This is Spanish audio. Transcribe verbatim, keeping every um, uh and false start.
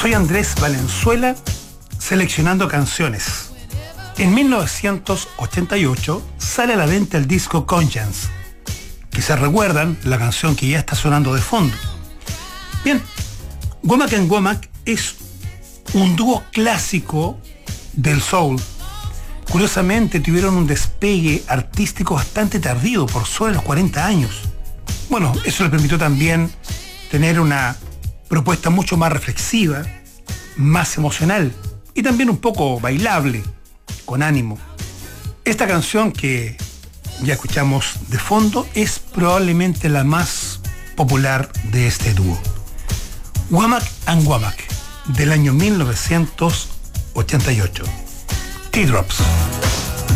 Soy Andrés Valenzuela, seleccionando canciones. En mil novecientos ochenta y ocho sale a la venta el disco Conscience. Quizás recuerdan la canción que ya está sonando de fondo. Bien, Womack and Womack es un dúo clásico del soul. Curiosamente tuvieron un despegue artístico bastante tardío, por sobre los cuarenta años. Bueno, eso le permitió también tener una propuesta mucho más reflexiva, más emocional y también un poco bailable, con ánimo. Esta canción que ya escuchamos de fondo es probablemente la más popular de este dúo. Womack and Womack, del año mil novecientos ochenta y ocho. Teardrops.